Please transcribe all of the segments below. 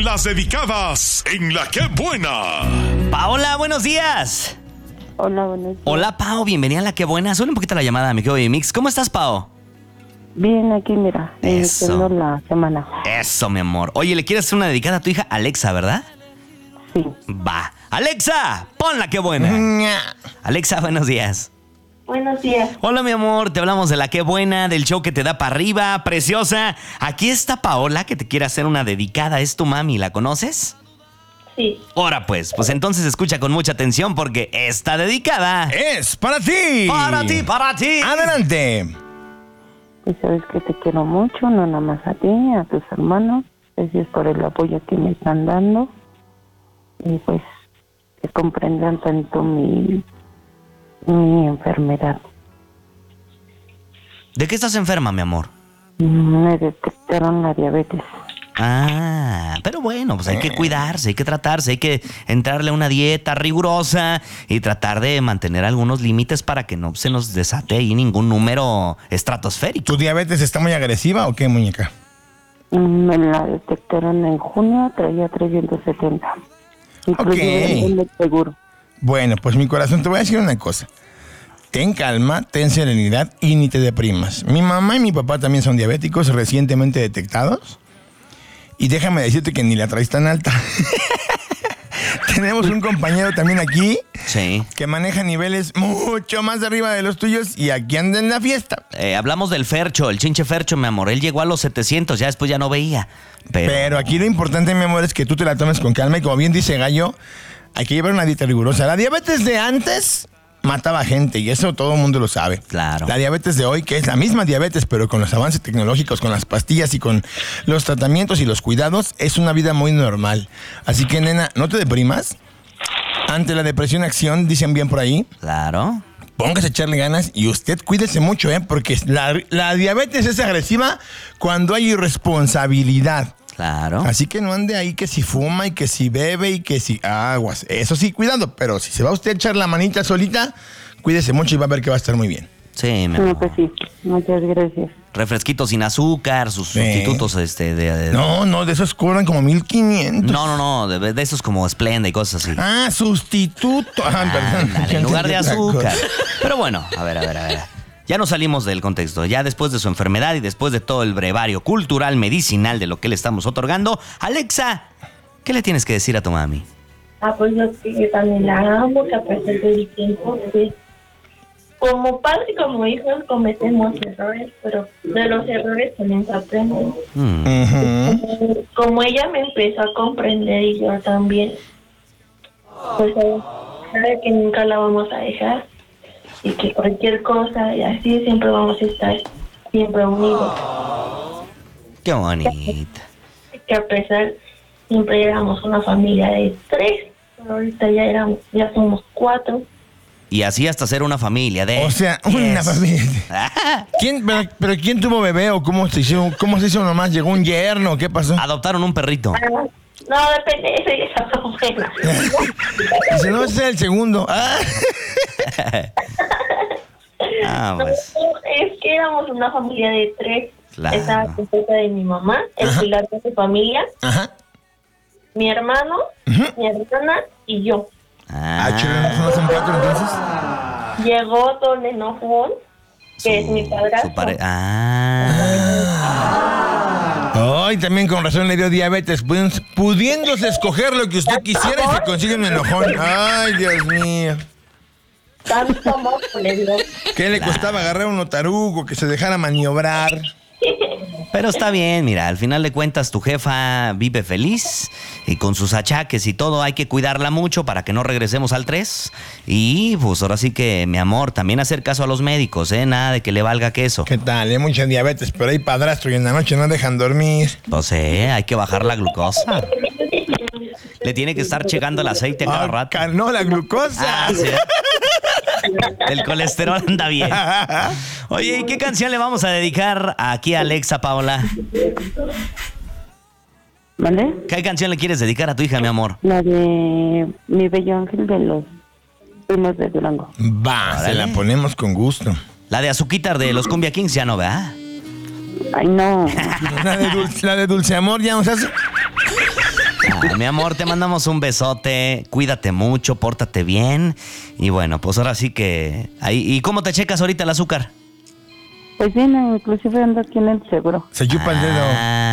con las dedicadas en La Qué Buena. Paola, buenos días. Hola, buenos días. Hola, Pao, bienvenida a La Qué Buena. Suele un poquito la llamada, mi querido Mix. ¿Cómo estás, Pao? Bien, aquí mira, Eso. iniciando la semana. Eso, mi amor. Oye, ¿le quieres hacer una dedicada a tu hija Alexa, verdad? Sí. Va. Alexa, pon La Qué Buena. Alexa, buenos días. Buenos días. Hola, mi amor, te hablamos de La Qué Buena, del show que te da para arriba, preciosa. Aquí está Paola, que te quiere hacer una dedicada. Es tu mami, ¿la conoces? Sí. Ahora pues entonces escucha con mucha atención porque esta dedicada Es para ti. para ti, para ti. Adelante. Y sabes que te quiero mucho, no nada más a ti, a tus hermanos. Gracias por el apoyo que me están dando. Y pues que comprendan tanto mi enfermedad. ¿De qué estás enferma, mi amor? Me detectaron la diabetes. Ah, pero bueno, pues hay que cuidarse, hay que tratarse, hay que entrarle a una dieta rigurosa y tratar de mantener algunos límites para que no se nos desate ahí ningún número estratosférico. ¿Tu diabetes está muy agresiva o qué, muñeca? Me la detectaron en junio, traía 370. Inclusive en el seguro. Bueno, pues mi corazón, te voy a decir una cosa. Ten calma, ten serenidad y ni te deprimas. Mi mamá y mi papá también son diabéticos recientemente detectados. Y déjame decirte que ni la traes tan alta. Tenemos un compañero también aquí Sí. que maneja niveles mucho más arriba de los tuyos y aquí anda en la fiesta. Hablamos del Fercho, el chinche Fercho, mi amor. Él llegó a los 700, ya después ya no veía. Pero aquí lo importante, mi amor, es que tú te la tomes con calma y como bien dice Gallo, hay que llevar una dieta rigurosa. La diabetes de antes mataba gente y eso todo el mundo lo sabe. Claro. La diabetes de hoy, que es la misma diabetes, pero con los avances tecnológicos, con las pastillas y con los tratamientos y los cuidados, es una vida muy normal. Así que, nena, no te deprimas. Ante la depresión, acción, dicen bien por ahí. Claro. Póngase a echarle ganas y usted cuídese mucho, porque la diabetes es agresiva cuando hay irresponsabilidad. Claro. Así que no ande ahí que si fuma y que si bebe y que si aguas. Eso sí, cuidado, pero si se va usted a echar la manita solita, cuídese mucho y va a ver que va a estar muy bien. Sí, mi No, amor. pues sí. Muchas gracias. Refresquitos sin azúcar, sus Sí. sustitutos No, de esos cobran como 1,500. No, de esos como Splenda y cosas así. Ah, sustituto. Perdón. Ándale, en lugar de Otra azúcar. cosa. Pero bueno, a ver. Ya nos salimos del contexto. Ya después de su enfermedad y después de todo el brevario cultural, medicinal de lo que le estamos otorgando, Alexa, ¿qué le tienes que decir a tu mami? Pues yo también la amo, que a pesar del tiempo, pues, como padre y como hijos cometemos errores, pero de los errores también se aprende. Ujú. Como ella me empezó a comprender y yo también, pues sabe que nunca la vamos a dejar y que cualquier cosa y así siempre vamos a estar siempre unidos. Qué bonita. Que a pesar siempre éramos una familia de 3, pero ahorita ya somos 4. Y así hasta ser una familia de... O sea, una familia. Pero ¿quién tuvo bebé o cómo se hizo nomás? ¿Llegó un yerno? ¿Qué pasó? Adoptaron un perrito. No, depende, eso ya está bueno. Dice, no, ese es el segundo. Ah, No, pues. es que éramos una familia de 3. Claro. Estaba completa de mi mamá, el Ajá. pilar de su familia, Ajá. mi hermano, mi hermana y yo. ¿No son 4 entonces? Llegó Don Enojón, que es mi padrastro. Ay, también con razón le dio diabetes, pudiéndose escoger lo que usted quisiera y se consigue un enojón. Ay, Dios mío. Tanto amor le dio. ¿Qué le costaba agarrar un otarugo que se dejara maniobrar? Pero está bien, mira, al final de cuentas tu jefa vive feliz y con sus achaques y todo hay que cuidarla mucho para que no regresemos al 3. Y pues ahora sí que, mi amor, también hacer caso a los médicos, nada de que le valga queso. ¿Qué tal? Hay mucha diabetes, pero hay padrastro y en la noche no dejan dormir. Pues hay que bajar la glucosa. Le tiene que estar checando el aceite cada rato. No, la glucosa. Sí. El colesterol anda bien. Oye, ¿y qué canción le vamos a dedicar aquí a Alexa, Paola? ¿Vale? ¿Qué canción le quieres dedicar a tu hija, mi amor? La de Mi Bello Ángel de los Primos de Durango. Va, se la ponemos con gusto. La de Azuquitar de los Cumbia Kings ya no, ¿verdad? Ay, no. La de Dulce Amor ya nos hace. Mi amor, te mandamos un besote. Cuídate mucho, pórtate bien. Y bueno, pues ahora sí que... ¿Y cómo te checas ahorita el azúcar? Pues bien, inclusive ando aquí en el seguro. Se chupa el dedo.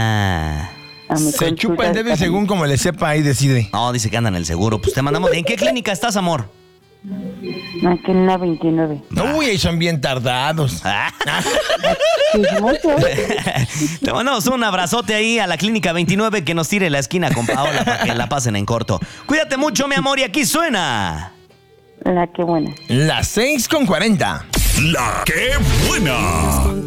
Se chupa el dedo y según como le sepa, ahí decide. No, dice que anda en el seguro. Pues te mandamos... ¿En qué clínica estás, amor? Aquí en la 29. Uy, ahí son bien tardados. Te mandamos un abrazote ahí a la clínica 29 que nos tire la esquina con Paola para que la pasen en corto. Cuídate mucho, mi amor, y aquí suena... La que buena. Las 6:40. La que buena.